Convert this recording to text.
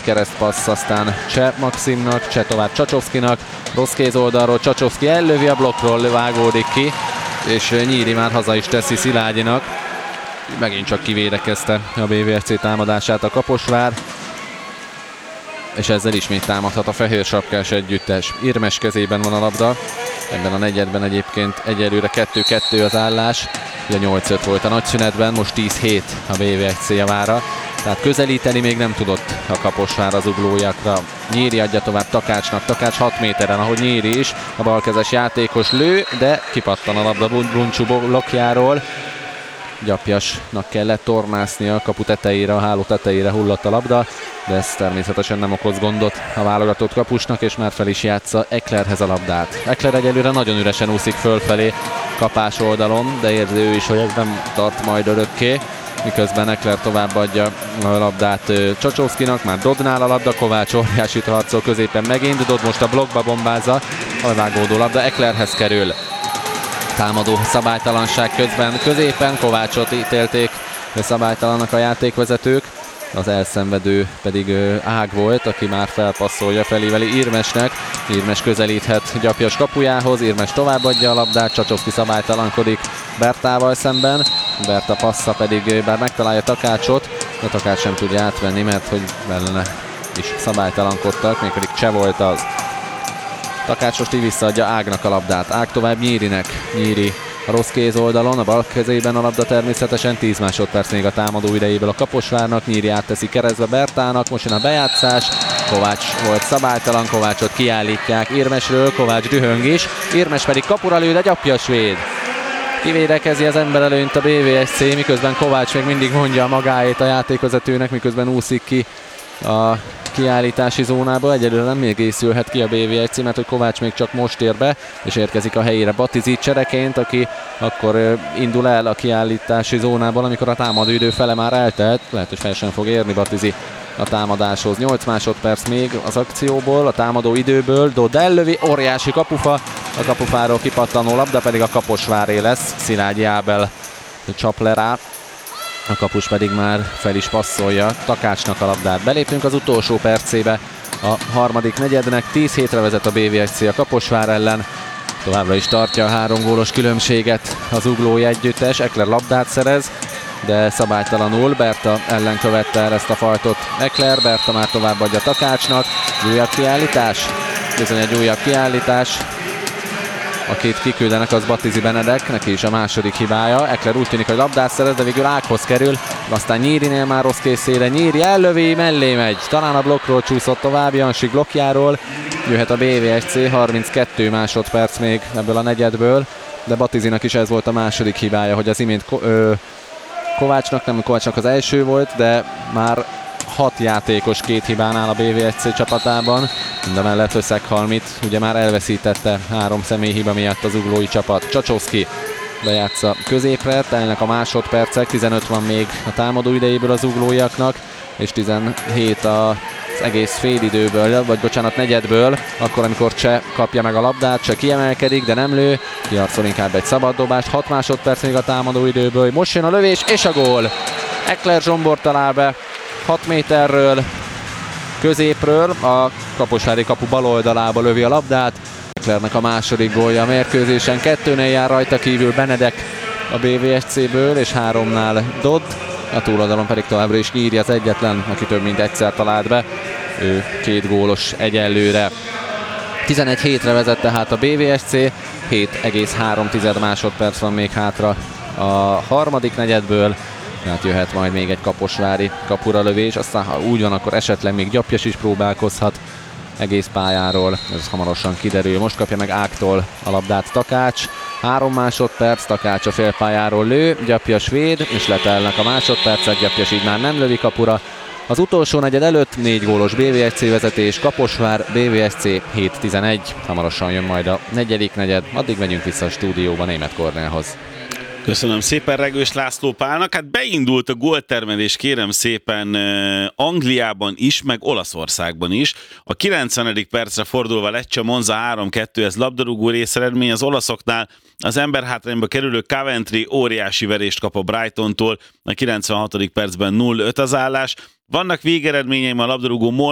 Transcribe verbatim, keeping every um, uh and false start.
keresztpassz, aztán Cseh Maximnak, Cseh tovább Csacsovszkinak, rossz kéz oldalról Csacsovszki ellövi a blokkról, vágódik ki, és Nyíri már haza is teszi Szilágyinak. Megint csak kivédekezte a bé vé ef cé támadását a Kaposvár, és ezzel ismét támadhat a fehér sapkás együttes. Irmes kezében van a labda, ebben a negyedben egyébként egyelőre kettő kettő az állás, ugye nyolc öt volt a nagyszünetben, most tíz hét a bé vé ef cé javára, tehát közelíteni még nem tudott a Kaposvár az uglójakra. Nyíri adja tovább Takácsnak, Takács hat méteren, ahogy Nyíri is, a balkezes játékos lő, de kipattan a labda Bruncsú blokkjáról. Gyapjasnak kellett tornásnia, a kapu tetejére, a háló tetejére hullott a labda, de ez természetesen nem okoz gondot a válogatott kapusnak, és már fel is játsza Eklerhez a labdát. Ekler egyelőre nagyon üresen úszik fölfelé kapás oldalon, de érzi ő is, hogy ez nem tart majd örökké, miközben Ekler továbbadja a labdát Csacsovszkinak, már Dodnál a labda, Kovács óriásit harcol középen megint, Dod most a blokkba bombázza, a levágódó labda Eklerhez kerül. Támadó szabálytalanság közben középen, Kovácsot ítélték szabálytalannak a játékvezetők, az elszenvedő pedig Ág volt, aki már felpasszolja felíveli Irmesnek. Irmes közelíthet Gyapjas kapujához, Irmes továbbadja a labdát, Csacsovszki szabálytalankodik Bertával szemben, Berta passza pedig bár megtalálja Takácsot, de Takács sem tudja átvenni, mert hogy ellene is szabálytalankodtak, mégpedig Cseh volt az. Takács most így visszaadja Ágnak a labdát, Ág tovább Nyírinek, Nyíri a rossz kéz oldalon, a bal kezében a labda természetesen, tíz másodperc még a támadó idejéből a Kaposvárnak, Nyíri átteszi keresztbe Bertának, most jön a bejátszás, Kovács volt szabálytalan, Kovácsot kiállítják Irmesről, Kovács dühöng is, Irmes pedig kapura lő, de Gyapjas véd. Kivédekezi az emberelőnyt a bé vé es cé, miközben Kovács még mindig mondja magáét a játékvezetőnek, miközben úszik ki a kiállítási zónába. Egyelőre nem még készülhet ki a bé vé ef cé, mert hogy Kovács még csak most ér be, és érkezik a helyére Batizi csereként, aki akkor indul el a kiállítási zónából, amikor a támadó idő fele már eltelt. Lehet, hogy fel sem fog érni Batizi a támadáshoz. nyolc másodperc még az akcióból, a támadó időből. Dodd ellövi, óriási kapufa, a kapufáról kipattanó labda pedig a Kaposváré lesz. Szilágyi Ábel csap le rá, a kapus pedig már fel is passzolja Takácsnak a labdát. Belépünk az utolsó percébe a harmadik negyednek, tíz hétre vezet a bé vé es cé a Kaposvár ellen. Továbbra is tartja a három gólos különbséget az uglói együttes, Ekler labdát szerez, de szabálytalanul. Berta ellen követte el ezt a fajtot Ekler, Berta már továbbadja Takácsnak. Újabb kiállítás, bizony egy újabb kiállítás. Akit kiküldenek, az Batizi Benedek, neki is a második hibája. Ekler úgy tűnik, hogy labdát szerez, de végül Ághoz kerül, aztán Nyírinél már rossz készére, Nyíri ellövi, mellé megy, talán a blokkról csúszott tovább, Jansik blokkjáról. Jöhet a bé vé es cé, harminckettő másodperc még ebből a negyedből, de Batizinak is ez volt a második hibája, hogy az imént Ko- ö, Kovácsnak, nem Kovácsnak az első volt, de már hat játékos két hibánál a bé vé es cé csapatában, mindemellett, hogy Szeghalmit ugye már elveszítette három személy hiba miatt az uglói csapat. Csacsovszki bejátsza középre, telnek a másodpercek, tizenöt van még a támadó idejéből az uglóiaknak, és tizenhét az egész félidőből, vagy bocsánat negyedből, akkor amikor Cseh kapja meg a labdát, Cseh kiemelkedik, de nem lő, kiharcol inkább egy szabad dobást, hat másodperc még a támadó időből, most jön a lövés és a gól! Ekler Zsombor talál be hat méterről, középről, a kaposvári kapu bal oldalába lövi a labdát. Eklernek a második gólja a mérkőzésen, kettőnél jár rajta kívül Benedek a bé vé es céből, és háromnál Dodd, a túloldalon pedig továbbra is Nyíri az egyetlen, aki több mint egyszer talált be, ő két gólos egyelőre. tizenegy hétre vezet tehát a bé vé es cé, hét egész három másodperc van még hátra a harmadik negyedből, tehát jöhet majd még egy kaposvári kapura lövés, aztán ha úgy van, akkor esetleg még Gyapjas is próbálkozhat egész pályáról, ez hamarosan kiderül. Most kapja meg Ágtól a labdát Takács, három másodperc, Takács a félpályáról lő, Gyapjas véd, és letelnek a másodpercek, Gyapjas így már nem lövi kapura. Az utolsó negyed előtt négy gólos bé vé es cé vezetés, Kaposvár, bé vé es cé hét tizenegy, hamarosan jön majd a negyedik negyed, addig megyünk vissza a stúdióba Németh Kornélhoz. Köszönöm szépen Regős László Pálnak. Hát beindult a góltermelés, kérem szépen, Angliában is, meg Olaszországban is. A kilencvenedik percre fordulva Lecce Monza három kettő, ez labdarúgó részeredmény. Az olaszoknál az emberhátrányba kerülő Coventry óriási verést kap a Brightontól. A kilencvenhatodik percben nulla öt az állás. Vannak végeredményeim a labdarúgó